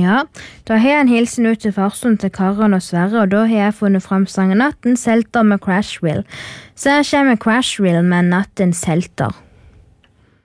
Ja, da har jeg en hilsen ut til Farsund til Karen og Sverre, og da har jeg funnet frem sangen Natten Selter med Crashwheel. Så her kommer Crashwheel med Natten Selter.